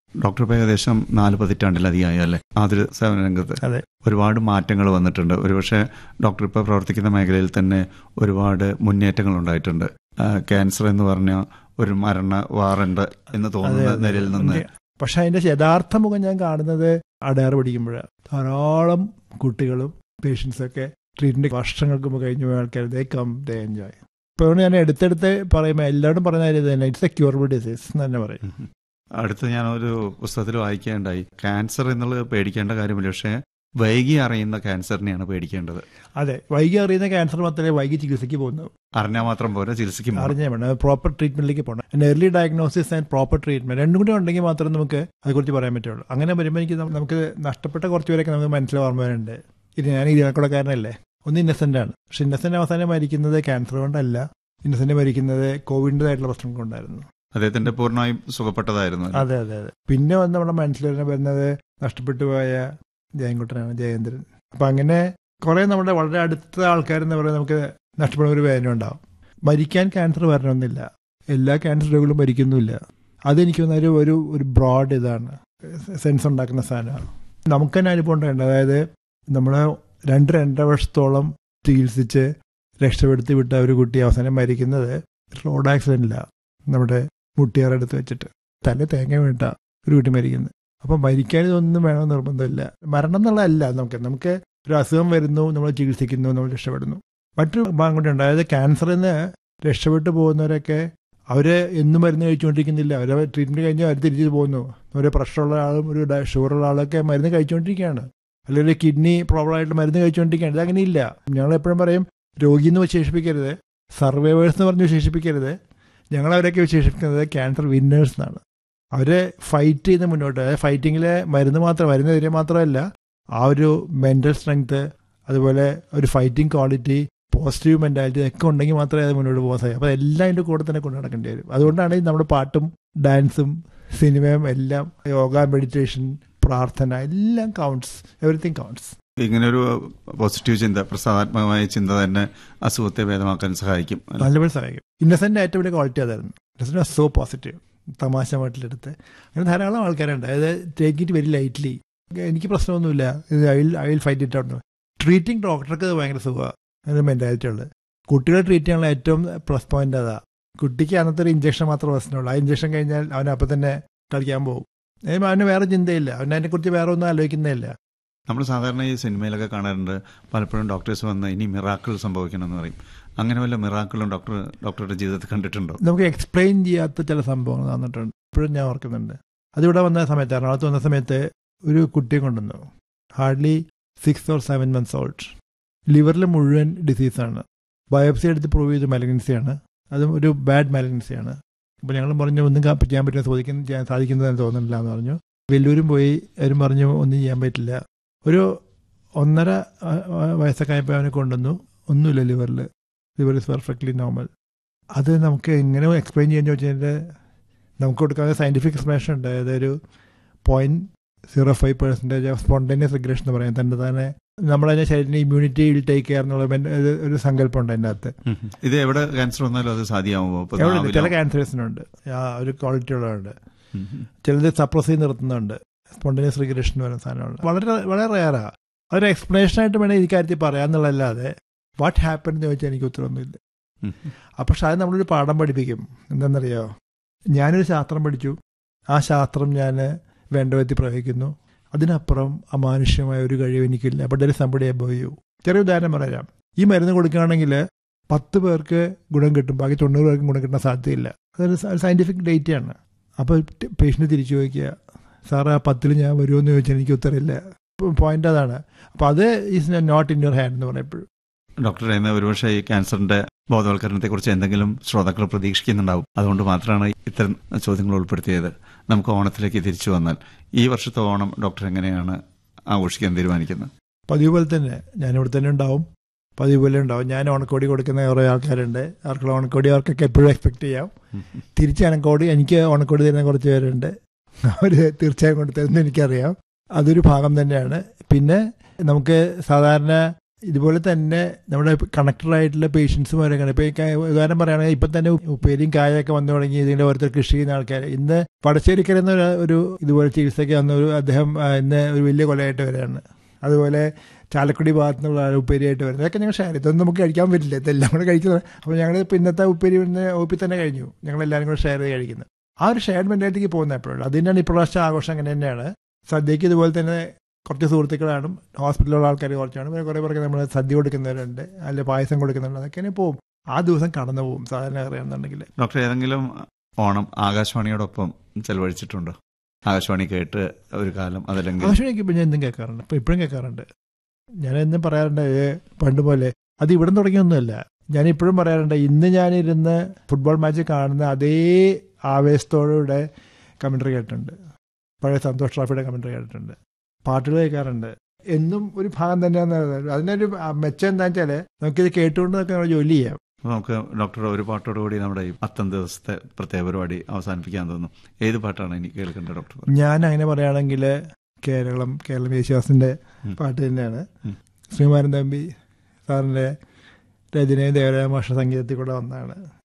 Doctor ഇപ്പോൾ ഏകദേശം 4 പതിറ്റാണ്ടിലധികമായി അല്ലേ ആതുര സേവന രംഗത്ത്? അതെ. ഒരുപാട് മാറ്റങ്ങൾ വന്നിട്ടുണ്ട്. ഒരുപക്ഷെ ഡോക്ടർ ഇപ്പോൾ പ്രവർത്തിക്കുന്ന മേഖലയിൽ തന്നെ ഒരുപാട് മുന്നേറ്റങ്ങൾ ഉണ്ടായിട്ടുണ്ട്. ക്യാൻസർ എന്ന് പറഞ്ഞ ഒരു മരണ വാറണ്ട് എന്ന് തോന്നുന്ന നിലയിൽ നിന്ന്. പക്ഷെ അതിന്റെ യഥാർത്ഥ മുഖം ഞാൻ കാണുന്നത് അടയാറ് പഠിക്കുമ്പോഴാണ്. ധാരാളം കുട്ടികളും പേഷ്യൻസൊക്കെ ട്രീറ്റ്മെന്റ് വർഷങ്ങൾക്ക് മുമ്പ് കഴിഞ്ഞ ആൾക്കാർ ദേ എൻജോയ്. ഇപ്പോൾ ഞാൻ എടുത്തെടുത്ത് പറയുമ്പോൾ എല്ലാവരും പറയുന്ന കാര്യം തന്നെ, ഇറ്റ്സ് എ ക്യൂറബിൾ ഡിസീസ് എന്ന് തന്നെ പറയും. അടുത്ത് ഞാനൊരു പുസ്തകത്തിൽ വായിക്കേണ്ടായി, ക്യാൻസർ എന്നുള്ളത് പേടിക്കേണ്ട കാര്യമില്ല, പക്ഷേ വൈകി അറിയുന്ന ക്യാൻസറിനെയാണ് പേടിക്കേണ്ടത്. അതെ, വൈകി അറിയുന്ന ക്യാൻസർ മാത്രമേ വൈകി ചികിത്സയ്ക്ക് പോകുന്നു. അറിഞ്ഞാൽ മാത്രം പോരാ, ചികിത്സയ്ക്ക് അറിഞ്ഞാൽ വേണം, പ്രോപ്പർ ട്രീറ്റ്മെന്റിലേക്ക് പോകണം. Early diagnosis and proper treatment രണ്ടും കൂടി ഉണ്ടെങ്കിൽ മാത്രമേ നമുക്ക് അതേക്കുറിച്ച് പറയാൻ പറ്റുള്ളൂ. അങ്ങനെ വരുമ്പോൾ നമുക്ക് നഷ്ടപ്പെട്ട കുറച്ച് പേരൊക്കെ നമുക്ക് മനസ്സിൽ ഓർമ്മ വരുന്നുണ്ട്. ഞാൻ ഇരുപക്കടക്കാരനല്ലേ, ഒന്ന് ഇന്നസെന്റ് ആണ്. പക്ഷെ ഇന്നസെന്റ് അവസാനം മരിക്കുന്നത് ക്യാൻസർ കൊണ്ടല്ല, ഇന്നസെന്റ് മരിക്കുന്നത് കോവിഡിൻ്റെതായിട്ടുള്ള പ്രശ്നം കൊണ്ടായിരുന്നു. അദ്ദേഹത്തിന്റെ പൂർണ്ണമായും സുഖപ്പെട്ടതായിരുന്നു. അതെ അതെ അതെ. പിന്നെ വന്ന് നമ്മുടെ മനസ്സിൽ വരുന്നത് നഷ്ടപ്പെട്ടു പോയ ജയൻകുട്ടനാണ്, ജയേന്ദ്രൻ. അപ്പം അങ്ങനെ കുറേ നമ്മുടെ വളരെ അടുത്ത ആൾക്കാരെന്ന് പറയുന്നത് നമുക്ക് നഷ്ടപ്പെടുന്ന ഒരു വേദന ഉണ്ടാവും. മരിക്കാൻ ക്യാൻസർ വരണമെന്നില്ല, എല്ലാ ക്യാൻസർ രോഗികളും മരിക്കുന്നുമില്ല. അതെനിക്ക് തോന്നുന്ന ഒരു ബ്രോഡ് ഇതാണ്, സെൻസ് ഉണ്ടാക്കുന്ന സാധനമാണ്. നമുക്ക് തന്നെ അനുഭവം ഉണ്ടായിട്ടുണ്ട്. അതായത് നമ്മൾ 2-2.5 വർഷത്തോളം ചികിത്സിച്ച് രക്ഷപ്പെടുത്തി വിട്ട ഒരു കുട്ടി അവസാനം മരിക്കുന്നത് റോഡ് ആക്സിഡന്റിലാണ്. നമ്മുടെ മുട്ടിയാറെടുത്ത് വെച്ചിട്ട് തല തേങ്ങ വീട്ട ഒരു കുട്ടി മരിക്കുന്നത്. അപ്പം മരിക്കാൻ ഇതൊന്നും വേണമെന്ന് നിർബന്ധമില്ല. മരണം എന്നുള്ളതല്ല, നമുക്ക് ഒരു അസുഖം വരുന്നു, നമ്മൾ ചികിത്സിക്കുന്നു, നമ്മൾ രക്ഷപ്പെടുന്നു. മറ്റൊരു ഭാഗം കൂടി ഉണ്ട്. അതായത് ക്യാൻസറിൽ നിന്ന് രക്ഷപ്പെട്ടു പോകുന്നവരൊക്കെ അവർ എന്നും മരുന്ന് കഴിച്ചുകൊണ്ടിരിക്കുന്നില്ല. അവർ ട്രീറ്റ്മെൻറ്റ് കഴിഞ്ഞാൽ അവർ തിരിച്ചു പോകുന്നു. ഒരു പ്രഷറുള്ള ആളും ഒരു ഷുഗറുള്ള ആളൊക്കെ മരുന്ന് കഴിച്ചുകൊണ്ടിരിക്കുകയാണ്, അല്ലെങ്കിൽ കിഡ്നി പ്രോബ്ലം ആയിട്ട് മരുന്ന് കഴിച്ചുകൊണ്ടിരിക്കുകയാണ്. ഇതങ്ങനെയില്ല. ഞങ്ങളെപ്പോഴും പറയും, രോഗിയെന്ന് വിശേഷിപ്പിക്കരുത്, സർവൈവേഴ്സ് എന്ന് പറഞ്ഞ് വിശേഷിപ്പിക്കരുത്. ഞങ്ങളവരൊക്കെ വിശേഷിപ്പിക്കുന്നത് ക്യാൻസർ വിന്നേഴ്സ് എന്നാണ്. അവർ ഫൈറ്റ് ചെയ്ത് മുന്നോട്ട്, അതായത് ഫൈറ്റിങ്ങിലെ മരുന്നെതിരെ മാത്രമല്ല, ആ ഒരു മെൻ്റൽ സ്ട്രെങ്ത്, അതുപോലെ ഒരു ഫൈറ്റിംഗ് ക്വാളിറ്റി, പോസിറ്റീവ് മെൻറ്റാലിറ്റി ഒക്കെ ഉണ്ടെങ്കിൽ മാത്രമേ അത് മുന്നോട്ട് പോകാൻ സാധിക്കും. അപ്പോൾ എല്ലാം അതിൻ്റെ കൂടെ തന്നെ കൊണ്ടു നടക്കേണ്ടി വരും. അതുകൊണ്ടാണ് നമ്മുടെ പാട്ടും ഡാൻസും സിനിമയും എല്ലാം, യോഗ, മെഡിറ്റേഷൻ, പ്രാർത്ഥന, എല്ലാം കൗണ്ട്സ്, എവറിത്തിങ് കൗണ്ട്സ്. ഇങ്ങനെ ഒരു പോസിറ്റീവ് ചിന്ത, പ്രസാദാത്മകമായ ചിന്ത തന്നെ അസുഖത്തെ ഭേദമാക്കാൻ സഹായിക്കും, നല്ലപോലെ സഹായിക്കും. ഇന്നസെന്റ് ഏറ്റവും വലിയ ക്വാളിറ്റി അതായിരുന്നു. Innocent was so positive. തമാശ വീട്ടിലെടുത്ത് അങ്ങനെ ധാരാളം ആൾക്കാരുണ്ട്. അതായത് ടേക്ക് ഇറ്റ് വെരി ലൈറ്റ്ലി, എനിക്ക് പ്രശ്നമൊന്നുമില്ല, I will fight it out. Treating ഡോക്ടർക്ക് ഭയങ്കര സുഖമാണ്, അതിന് മെൻറ്റാലിറ്റി ഉള്ളത്. കുട്ടികളെ ട്രീറ്റ് ചെയ്യാനുള്ള ഏറ്റവും പ്ലസ് പോയിന്റ് അതാ. കുട്ടിക്ക് അന്നത്തെ ഒരു ഇഞ്ചക്ഷൻ മാത്രമേ പ്രശ്നമുള്ളൂ. ആ ഇഞ്ചക്ഷൻ കഴിഞ്ഞാൽ അവൻ അപ്പം തന്നെ കളിക്കാൻ പോകും. അവന് വേറെ ചിന്തയില്ല, അവൻ അതിനെക്കുറിച്ച് വേറെ ഒന്നും ആലോചിക്കുന്നതല്ല. നമ്മൾ സാധാരണ ഈ സിനിമയിലൊക്കെ കാണാറുണ്ട്, പലപ്പോഴും ഡോക്ടേഴ്സ് വന്ന് ഇനി മിറാക്കിൾ സംഭവിക്കണമെന്ന് പറയും. അങ്ങനെ വല്ല മിറാക്കിളും ഡോക്ടറുടെ ജീവിതത്തിൽ കണ്ടിട്ടുണ്ടോ? നമുക്ക് എക്സ്പ്ലെയിൻ ചെയ്യാത്ത ചില സംഭവങ്ങൾ തന്നിട്ടുണ്ട്. ഇപ്പോഴും ഞാൻ ഓർക്കുന്നുണ്ട്. അതിവിടെ വന്ന സമയത്ത്, എറണാകുളത്ത് വന്ന സമയത്ത് ഒരു കുട്ടിയെ കൊണ്ടുവന്നു. Hardly 6 or 7 months old. ലിവറിൽ മുഴുവൻ ഡിസീസാണ്. ബയോപ്സി എടുത്ത് പ്രൂവ് ചെയ്ത് മാലിഗ്നൻസിയാണ്. അതും ഒരു ബാഡ് മാലിഗ്നൻസിയാണ്. അപ്പോൾ ഞങ്ങൾ പറഞ്ഞു ഒന്നും ചെയ്യാൻ പറ്റുന്ന ചെയ്യാൻ സാധിക്കുന്നതെന്ന് തോന്നുന്നില്ല എന്ന് പറഞ്ഞു. വെല്ലൂരും പോയി, അവരും പറഞ്ഞു ഒന്നും ചെയ്യാൻ പറ്റില്ല. ഒരു 1.5 വയസ്സൊക്കെ ആയപ്പോൾ അവനെ കൊണ്ടുവന്നു. ഒന്നുമില്ല ലിവർ ഇസ് പെർഫെക്റ്റ്ലി നോർമൽ. അത് നമുക്ക് എങ്ങനെ എക്സ്പ്ലെയിൻ ചെയ്യാൻ ചോദിച്ചാൽ നമുക്ക് കൊടുക്കാവുന്ന സയൻറ്റിഫിക് എക്സ്പ്ലനേഷൻ ഉണ്ട്. അതായത് ഒരു 0.05% സ്പോണ്ടേനിയസ് റിഗ്രഷൻ എന്ന് പറയാം. തന്നെ നമ്മളതിനെ ശരീരത്തിന് ഇമ്മ്യൂണിറ്റി വിൽ ടേക്ക് കെയർ എന്നുള്ള ഒരു സങ്കല്പം ഉണ്ട് അതിൻ്റെ അകത്ത്. ഇത് എവിടെ ക്യാൻസർ വന്നാലും അത് സാധ്യമാകുമോ? ചില ക്യാൻസേഴ്സിനുണ്ട് ആ ഒരു ക്വാളിറ്റി ഉള്ളതുണ്ട്. ചിലത് സപ്രസ് ചെയ്ത് നിർത്തുന്നുണ്ട്. സ്പോണ്ടേനിയസ് റിഗ്രഷൻ എന്ന് പറയുന്ന സാധനമുണ്ട്. വളരെ വളരെ റെയറാണ്. അതൊരു എക്സ്പ്ലനേഷനായിട്ട് വേണേൽ ഈ കാര്യത്തിൽ പറയാമെന്നുള്ളതല്ലാതെ വാട്ട് ഹാപ്പൻ എന്ന് ചോദിച്ചാൽ എനിക്ക് ഉത്തരവൊന്നുമില്ല. പക്ഷെ അത് നമ്മളൊരു പാഠം പഠിപ്പിക്കും. എന്താണെന്നറിയോ, ഞാനൊരു ശാസ്ത്രം പഠിച്ചു, ആ ശാസ്ത്രം ഞാൻ വേണ്ട വിധത്തിൽ പ്രയോഗിക്കുന്നു, അതിനപ്പുറം അമാനുഷ്യമായ ഒരു കഴിവ് എനിക്കില്ല. But there is somebody above U. ചെറിയ ഉദാഹരണം പറയാം. ഈ മരുന്ന് കൊടുക്കുകയാണെങ്കിൽ 10 പേർക്ക് ഗുണം കിട്ടും, ബാക്കി 90 പേർക്കും ഗുണം കിട്ടാൻ സാധ്യതയില്ല. അതൊരു സയൻറ്റിഫിക് ഡേറ്റയാണ്. അപ്പോൾ പേഷ്യൻ്റ് തിരിച്ചു ചോദിക്കുക, സാറ് ആ 10 ഞാൻ വരുമെന്ന് ചോദിച്ചാൽ എനിക്ക് ഉത്തരമില്ല. പോയിന്റ് അതാണ്. അപ്പോൾ അത് is not in your hand എന്ന് പറയപ്പോഴും. ഡോക്ടറെ, ഒരുപക്ഷെ ഈ ക്യാൻസറിന്റെ ബോധവൽക്കരണത്തെക്കുറിച്ച് എന്തെങ്കിലും ശ്രോതാക്കൾ പ്രതീക്ഷിക്കുന്നുണ്ടാവും. അതുകൊണ്ട് മാത്രമാണ് ഇത്തരം ചോദ്യങ്ങൾ ഉൾപ്പെടുത്തിയത്. നമുക്ക് ഓണത്തിലേക്ക് തിരിച്ചു വന്നാൽ, ഈ വർഷത്തെ ഓണം ഡോക്ടർ എങ്ങനെയാണ് ആഘോഷിക്കാൻ തീരുമാനിക്കുന്നത്? പതിവ് പോലെ തന്നെ ഞാനിവിടെ തന്നെ ഉണ്ടാവും, പതിവ് പോലെ ഉണ്ടാവും. ഞാൻ ഓണക്കോടി കൊടുക്കുന്ന കുറേ ആൾക്കാരുണ്ട്. അവർക്കുള്ള ഓണക്കോടി അവർക്കൊക്കെ എപ്പോഴും എക്സ്പെക്ട് ചെയ്യാം. തിരിച്ച് ഓണക്കോടി എനിക്ക് ഓണക്കോടി തരുന്ന കുറച്ച് പേരുണ്ട്. അവർ തീർച്ചയായും കൊണ്ട് തരുന്നത് എനിക്കറിയാം. അതൊരു ഭാഗം തന്നെയാണ്. പിന്നെ നമുക്ക് സാധാരണ ഇതുപോലെ തന്നെ നമ്മുടെ കണക്റ്റഡായിട്ടുള്ള പേഷ്യൻസുമാരൊക്കെയാണ്. ഇപ്പോൾ ഉദാഹരണം പറയുകയാണെങ്കിൽ ഇപ്പം തന്നെ ഉപ്പേരിയും കായൊക്കെ വന്നു തുടങ്ങി ഇതിൻ്റെ ഓരോരുത്തർ കൃഷി ചെയ്യുന്ന ആൾക്കാർ. ഇന്ന് പടശ്ശേരിക്കരെന്ന ഒരു ഇതുപോലെ ചികിത്സയ്ക്ക് വന്ന അദ്ദേഹം ഇന്ന് ഒരു വലിയ കൊലയായിട്ട് വരികയാണ്. അതുപോലെ ചാലക്കുടി ഭാഗത്തു നിന്നുള്ള ഉപ്പേരിയായിട്ട് വരുന്നത്. അതൊക്കെ ഞങ്ങൾ ഷെയർ ചെയ്തു. ഇതൊന്നും നമുക്ക് കഴിക്കാൻ പറ്റില്ല, ഇതെല്ലാം കൂടെ കഴിക്കുന്നത്. അപ്പോൾ ഞങ്ങൾ ഇപ്പോൾ ഇന്നത്തെ ഉപ്പേരി ഒപ്പി തന്നെ കഴിഞ്ഞു, ഞങ്ങളെല്ലാവരും കൂടെ ഷെയർ ചെയ്ത് കഴിക്കുന്നത്. ആ ഒരു ഷെയർഡ് മെൻറ്റാലിറ്റിക്ക് പോകുന്ന എപ്പോഴും അത് തന്നെയാണ് ഇപ്രാവശ്യം ആഘോഷം. അങ്ങനെ തന്നെയാണ് സദ്യക്ക് ഇതുപോലെ തന്നെ കുറച്ച് സുഹൃത്തുക്കളാണ്, ഹോസ്പിറ്റലിലുള്ള ആൾക്കാർ കുറച്ചാണ്, പിന്നെ കുറേ പേർക്ക് നമ്മൾ സദ്യ കൊടുക്കുന്നവരുണ്ട്, അല്ലെങ്കിൽ പായസം കൊടുക്കുന്നുണ്ട്. അതൊക്കെ പോകും, ആ ദിവസം കടന്നു പോകും സാധാരണ അറിയാമെന്നുണ്ടെങ്കിൽ. ഡോക്ടർ ഏതെങ്കിലും ഓണം ആകാശവാണിയോടൊപ്പം ചെലവഴിച്ചിട്ടുണ്ടോ? ആകാശവാണി കേട്ട് ഒരു കാലം, അതല്ലെങ്കിൽ ആകാശവാണിക്ക് ഇപ്പം ഞാൻ എന്നും കേൾക്കാറുണ്ട്, ഇപ്പം ഇപ്പോഴും കേൾക്കാറുണ്ട്. ഞാൻ എന്നും പറയാറുണ്ട് പണ്ട് പോലെ. അത് ഇവിടെ തുടങ്ങിയൊന്നുമല്ല, ഞാൻ ഇപ്പോഴും പറയാറുണ്ട്. ഇന്ന് ഞാനിരുന്ന് ഫുട്ബോൾ മാച്ച് കാണുന്ന അതേ ആവേശത്തോടെ കമൻട്രി കേട്ടിട്ടുണ്ട്, പഴയ സന്തോഷ് ട്രോഫിയുടെ കമൻട്രി കേട്ടിട്ടുണ്ട്, പാട്ടുകൾ കേൾക്കാറുണ്ട്. എന്നും ഒരു ഭാഗം തന്നെയാണെന്ന്. അതിനൊരു മെച്ചം എന്താണെന്ന് വെച്ചാൽ നമുക്കിത് കേട്ടുകൊണ്ട് നമുക്ക് ജോലി ചെയ്യാം. നമുക്ക് ഡോക്ടർ ഒരു പാട്ടോടുകൂടി നമ്മുടെ ഈ 10 ദിവസത്തെ പ്രത്യേക പരിപാടി അവസാനിപ്പിക്കാൻ തോന്നുന്നു. ഏത് പാട്ടാണ് എനിക്ക് കേൾക്കേണ്ടത് ഡോക്ടർ? ഞാൻ അങ്ങനെ പറയുകയാണെങ്കിൽ കേരളം യേശുദാസിന്റെ പാട്ട് തന്നെയാണ്. ശ്രീമാരൻ തമ്പി സാറിന്റെ രചനയും ദേവരായ മാഷ സംഗീതത്തിൽ കൂടെ വന്നതാണ്.